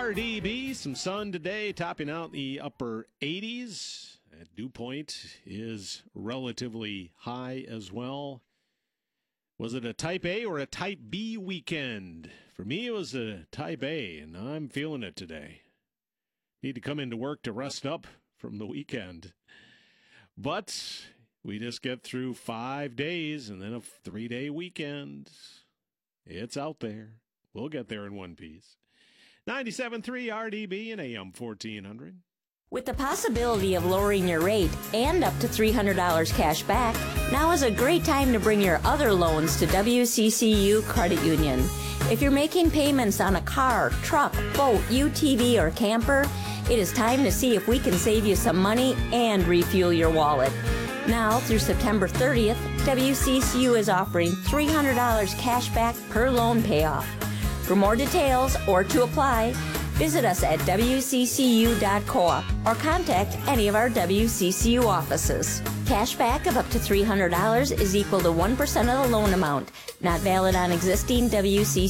RDB, some sun today, topping out the upper 80s. Dew point is relatively high as well. Was it a Type A or a Type B weekend? For me, it was a Type A, and I'm feeling it today. Need to come into work to rest up from the weekend. But we just get through 5 days and then a 3-day weekend. It's out there. We'll get there in one piece. 97.3 RDB and AM 1400. With the possibility of lowering your rate and up to $300 cash back, now is a great time to bring your other loans to WCCU Credit Union. If you're making payments on a car, truck, boat, UTV, or camper, it is time to see if we can save you some money and refuel your wallet. Now, through September 30th, WCCU is offering $300 cash back per loan payoff. For more details or to apply, visit us at wccu.coop or contact any of our WCCU offices. Cash back of up to $300 is equal to 1% of the loan amount, not valid on existing WCCU